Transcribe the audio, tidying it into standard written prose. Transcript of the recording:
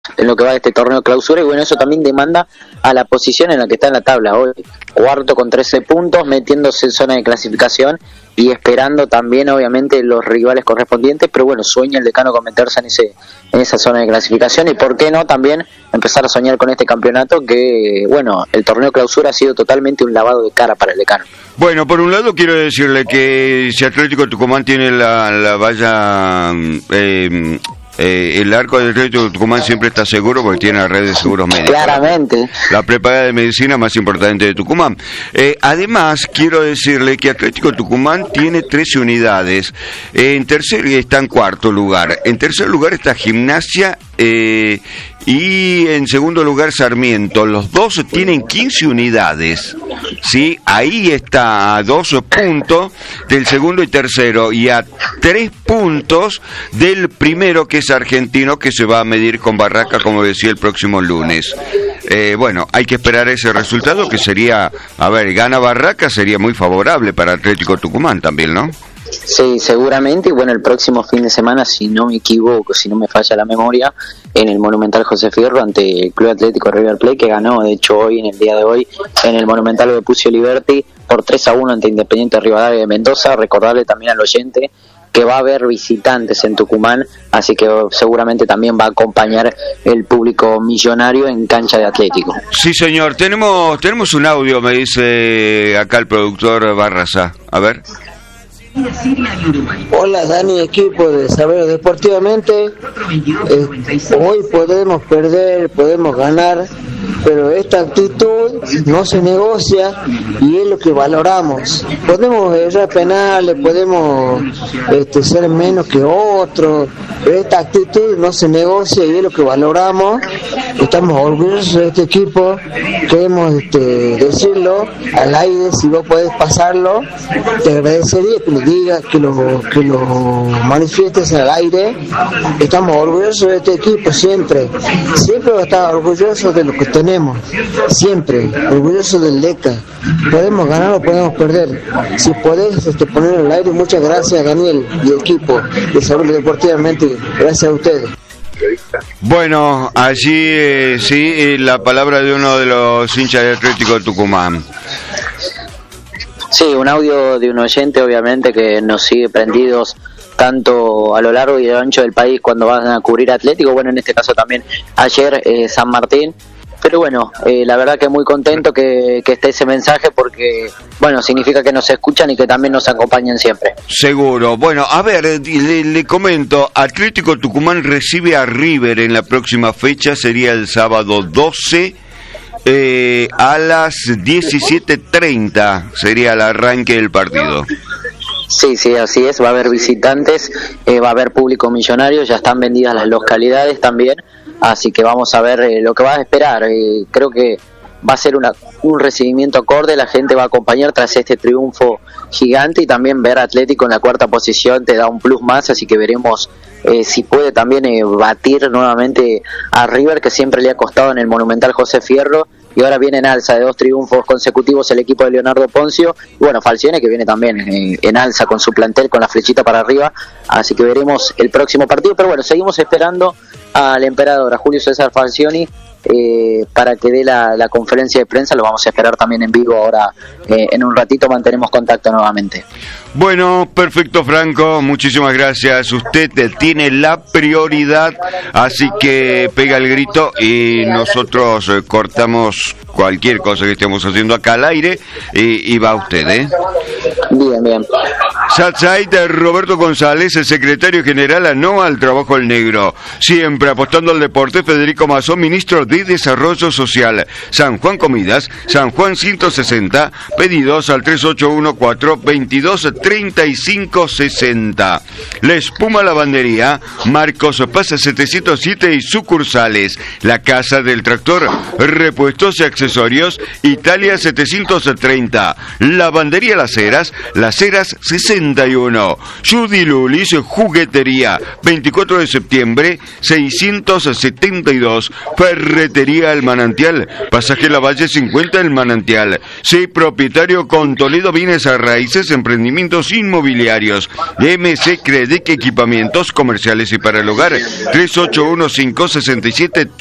en lo que va de este torneo clausura, y bueno, eso también demanda a la posición en la que está en la tabla hoy, cuarto con 13 puntos, metiéndose en zona de clasificación y esperando también obviamente los rivales correspondientes, pero bueno, sueña el Decano con meterse en esa zona de clasificación, y por qué no también empezar a soñar con este campeonato, que bueno, el torneo clausura ha sido totalmente un lavado de cara para el Decano. Bueno, por un lado quiero decirle que si Atlético Tucumán tiene la valla, el arco del Atlético Tucumán siempre está seguro porque tiene la red de seguros médicos. Claramente. La prepaga de medicina más importante de Tucumán. Además, quiero decirle que Atlético Tucumán tiene 13 unidades. En tercer está en cuarto lugar. En tercer lugar está Gimnasia y en segundo lugar Sarmiento. Los dos tienen 15 unidades. ¿Sí? Ahí está a 2 puntos del segundo y tercero y a 3 puntos del primero, que es Argentino, que se va a medir con Barraca, como decía, el próximo lunes. Bueno, hay que esperar ese resultado, que sería, a ver, gana Barraca, sería muy favorable para Atlético Tucumán también, ¿no? Sí, seguramente, y bueno, el próximo fin de semana, si no me equivoco, si no me falla la memoria, en el Monumental José Fierro ante el Club Atlético River Plate, que ganó, de hecho, hoy, en el día de hoy, en el Monumental Vespucio Liberty, por 3-1 ante Independiente Rivadavia de Mendoza. Recordarle también al oyente que va a haber visitantes en Tucumán, así que seguramente también va a acompañar el público millonario en cancha de Atlético. Sí, señor, tenemos un audio, me dice acá el productor Barraza. A ver. Hola Dani, equipo de Saber Deportivamente. Hoy podemos perder, podemos ganar, pero esta actitud no se negocia y es lo que valoramos. Podemos errar penales, podemos ser menos que otros, pero esta actitud no se negocia y es lo que valoramos. Estamos orgullosos de este equipo, queremos decirlo al aire. Si vos podés pasarlo, te agradecería que lo digas, que lo manifiestes al aire. Estamos orgullosos de este equipo siempre vamos a estar orgullosos de lo que tenemos, siempre orgullosos del DECA. Podemos ganar o podemos perder. Si podés ponerlo al aire, muchas gracias Daniel y equipo de Salud Deportivamente, gracias a ustedes. Bueno, allí sí, la palabra de uno de los hinchas de Atlético de Tucumán. Sí, un audio de un oyente, obviamente, que nos sigue prendidos tanto a lo largo y a lo ancho del país cuando van a cubrir Atlético, bueno, en este caso también ayer San Martín. Pero bueno, la verdad que muy contento que esté ese mensaje, porque bueno, significa que nos escuchan y que también nos acompañan siempre. Seguro. Bueno, a ver, le comento, Atlético Tucumán recibe a River en la próxima fecha, sería el sábado 12 a las 17:30, sería el arranque del partido. Sí, así es, va a haber visitantes, va a haber público millonario, ya están vendidas las localidades también, así que vamos a ver lo que va a esperar. Creo que va a ser un recibimiento acorde, la gente va a acompañar tras este triunfo gigante, y también ver a Atlético en la cuarta posición te da un plus más, así que veremos si puede también batir nuevamente a River, que siempre le ha costado en el Monumental José Fierro, y ahora viene en alza de 2 triunfos consecutivos el equipo de Leonardo Poncio, y bueno, Falcione, que viene también en alza con su plantel, con la flechita para arriba, así que veremos el próximo partido. Pero bueno, seguimos esperando al emperador, a Julio César Falcioni, para que dé la conferencia de prensa. Lo vamos a esperar también en vivo ahora, en un ratito mantenemos contacto nuevamente. Bueno, perfecto, Franco, muchísimas gracias. Usted tiene la prioridad, así que pega el grito y nosotros cortamos cualquier cosa que estemos haciendo acá al aire y va usted, Bien. Satsait Roberto González, el secretario general a No al Trabajo al Negro. Siempre apostando al deporte, Federico Mazón, ministro de Desarrollo Social. San Juan Comidas, San Juan 160, pedidos al 3814-223560. La Espuma Lavandería, Marcos Paz 707 y sucursales. La Casa del Tractor, repuestos y accesorios, Italia 730. Lavandería Las Heras 60. 71. Judy Lulis, juguetería, 24 de septiembre, 672. Ferretería El Manantial, pasaje Lavalle 50 El Manantial. Sí, propietario con Toledo Bienes a Raíces, emprendimientos inmobiliarios. MC Credit, equipamientos comerciales y para el hogar, 381567